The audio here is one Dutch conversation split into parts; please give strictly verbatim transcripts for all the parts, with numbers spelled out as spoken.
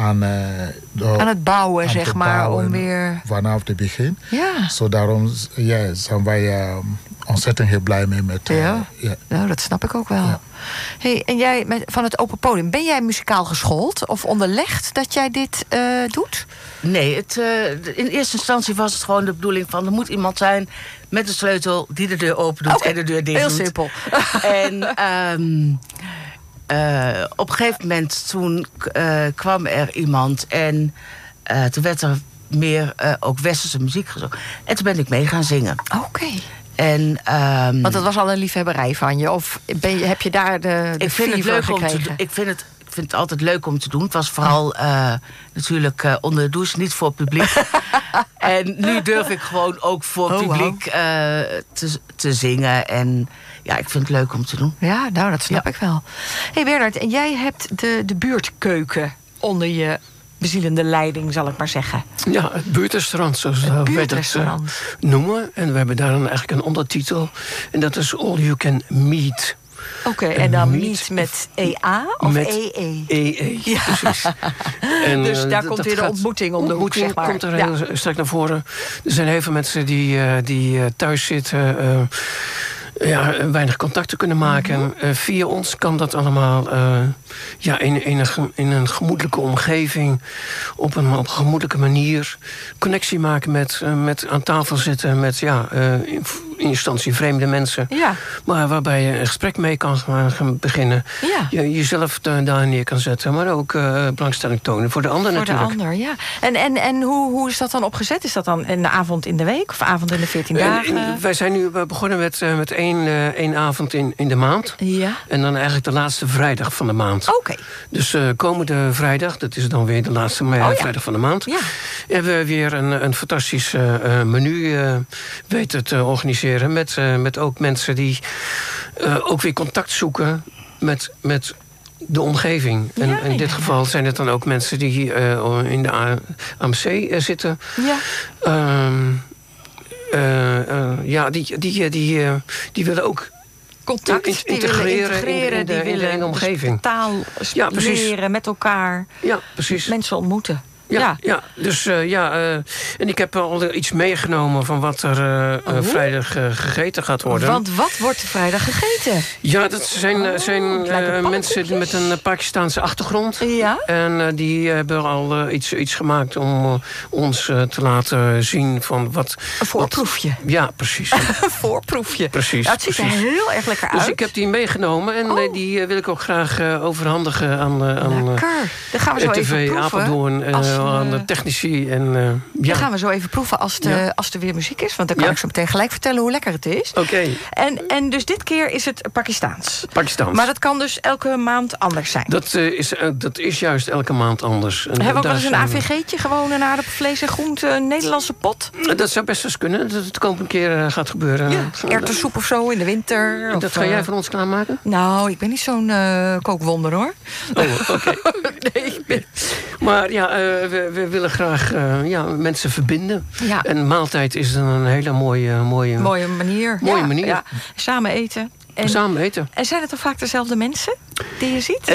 aan, uh, de, aan het bouwen, aan zeg maar, bouwen om weer... vanaf het begin. Ja. So daarom ja, zijn wij uh, ontzettend heel blij mee met... Uh, ja. ja, nou, dat snap ik ook wel. Ja. Hey, en jij met, van het Open Podium, ben jij muzikaal geschoold of onderlegd dat jij dit uh, doet? Nee, het, uh, in eerste instantie was het gewoon de bedoeling van... er moet iemand zijn met de sleutel die de deur open doet okay. en de deur dicht Heel doet. simpel. En um, uh, op een gegeven moment toen uh, kwam er iemand... en uh, toen werd er meer uh, ook westerse muziek gezongen. En toen ben ik mee gaan zingen. Oké. Okay. En, um, Want dat was al een liefhebberij van je? Of ben je, heb je daar de, de ik vind het leuk gekregen? om te, ik vind het Ik vind het altijd leuk om te doen. Het was vooral uh, natuurlijk uh, onder de douche, niet voor publiek. En nu durf ik gewoon ook voor oh, publiek uh, te, te zingen. En ja, ik vind het leuk om te doen. Ja, nou, dat snap ja. ik wel. Hey Bernard, en jij hebt de, de buurtkeuken onder je bezielende leiding, zal ik maar zeggen. Ja, het buurtrestaurant, zoals we het uh, noemen. En we hebben daar dan eigenlijk een ondertitel. En dat is All You Can Meet. Oké, okay, en dan meet met E A of met E E? E E, ja. Precies. En, dus daar uh, komt weer de ontmoeting om de hoek, zeg maar. komt er heel ja. sterk naar voren. Er zijn heel veel mensen die, uh, die uh, thuis zitten... Uh, ja, weinig contacten kunnen maken. Mm-hmm. Uh, via ons kan dat allemaal uh, ja, in, in, een, in een gemoedelijke omgeving... op een, op een gemoedelijke manier connectie maken met, uh, met aan tafel zitten... met ja, uh, in, in instantie vreemde mensen. Ja. Maar waarbij je een gesprek mee kan gaan beginnen. Ja. Je jezelf daar neer kan zetten. Maar ook uh, belangstelling tonen voor de ander voor natuurlijk. Voor de ander, ja. En, en, en hoe, hoe is dat dan opgezet? Is dat dan een avond in de week of avond in de veertien dagen? Uh, wij zijn nu begonnen met, uh, met één, uh, één avond in, in de maand. Ja. En dan eigenlijk de laatste vrijdag van de maand. Oké. Okay. Dus uh, komende vrijdag, dat is dan weer de laatste oh, ja. vrijdag van de maand... Ja. hebben we weer een, een fantastisch uh, menu uh, weten te organiseren... met, uh, met ook mensen die uh, ook weer contact zoeken met... met de omgeving. En ja, in dit ja. geval zijn het dan ook mensen die uh, in de A M C uh, zitten. Ja. Um, uh, uh, ja, die, die, die, uh, die willen ook contact in, integreren, die willen integreren in, in, de, die willen in de omgeving. Taal ja, leren met elkaar. Ja, precies. Mensen ontmoeten. Ja, ja. ja, dus uh, ja, uh, en ik heb al iets meegenomen van wat er uh, uh, vrijdag uh, gegeten gaat worden. Want wat wordt er vrijdag gegeten? Ja, dat zijn, uh, zijn uh, mensen met een Pakistaanse achtergrond. Ja? En uh, die hebben al uh, iets, iets gemaakt om uh, ons uh, te laten zien van wat... Een voorproefje. Wat, ja, precies. Een voorproefje. Precies. Ja, het ziet precies. er heel erg lekker uit. Dus ik heb die meegenomen en oh. die uh, wil ik ook graag uh, overhandigen aan, uh, aan lekker. Dan gaan we zo T V even proeven. Apeldoorn en als, uh, aan de technici. En, uh, ja. Dan gaan we zo even proeven als, de, ja. als er weer muziek is. Want dan kan ja. ik zo meteen gelijk vertellen hoe lekker het is. Oké. Okay. En, en dus dit keer is het Pakistaans. Pakistaans. Maar dat kan dus elke maand anders zijn. Dat, uh, is, uh, dat is juist elke maand anders. En hebben we ook wel eens een A V G'tje? Gewoon een aardappelvlees en groente, een Nederlandse pot? Dat zou best eens kunnen. Dat het komende keer uh, gaat gebeuren. Ja. Erwtensoep of zo in de winter. En dat of, ga jij uh, van ons klaarmaken? Nou, ik ben niet zo'n uh, kookwonder hoor. Oh, oké. Okay. nee, ik ben... Maar ja, uh, we, we willen graag uh, ja, mensen verbinden. Ja. En maaltijd is een hele mooie... Mooie, mooie manier. Mooie ja, manier. Ja. Samen eten. En, Samen eten. En zijn het dan vaak dezelfde mensen die je ziet?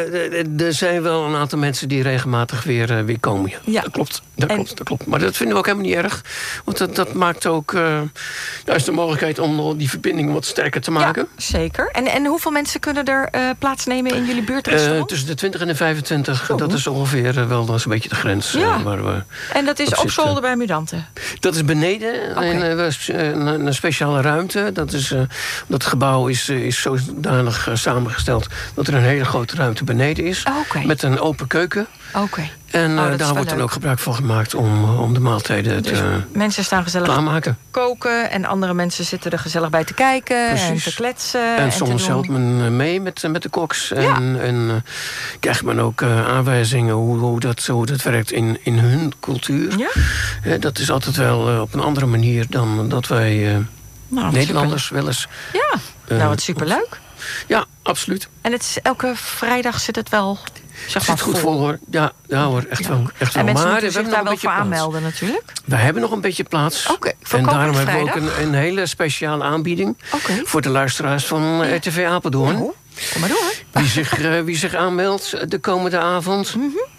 Uh, er zijn wel een aantal mensen die regelmatig weer, uh, weer komen. Ja. Ja. Dat klopt. Dat en... klopt, dat klopt. Maar dat vinden we ook helemaal niet erg. Want dat, dat maakt ook... Uh, daar is de mogelijkheid om die verbinding wat sterker te maken. Ja, zeker. En, en hoeveel mensen kunnen er uh, plaatsnemen in jullie buurtrestaurant? Uh, tussen de twintig en de vijfentwintig. Oh. Dat is ongeveer uh, wel zo'n beetje de grens. Ja. Uh, waar we en dat is ook zolder bij Mudanten? Dat is beneden. Okay. In, uh, een, een speciale ruimte. Dat, is, uh, dat gebouw is, uh, is zodanig uh, samengesteld dat er een hele grote ruimte beneden is. Oh, okay. Met een open keuken. Oké. Okay. En uh, oh, daar wordt leuk. dan ook gebruik van gemaakt om, om de maaltijden dus te mensen staan gezellig klaarmaken. Koken en andere mensen zitten er gezellig bij te kijken. Precies. En te kletsen. En, en soms helpt men mee met, met de koks. Ja. En, en uh, krijgt men ook uh, aanwijzingen hoe, hoe, dat, hoe dat werkt in, in hun cultuur. Ja. Uh, dat is altijd wel uh, op een andere manier dan dat wij uh, nou, Nederlanders super. wel eens... Ja, uh, nou wat superleuk. Ja, absoluut. En het is, elke vrijdag zit het wel... Zeg maar zit goed vol hoor. Ja, ja hoor, echt wel. Echt en wel. mensen maar moeten zich daar wel voor aanmelden natuurlijk. We hebben nog een beetje plaats. Okay, en daarom hebben we ook een, een hele speciale aanbieding... Okay. voor de luisteraars van ja. R T V Apeldoorn. Ja, kom maar door. Wie zich, uh, wie zich aanmeldt de komende avond... Mm-hmm.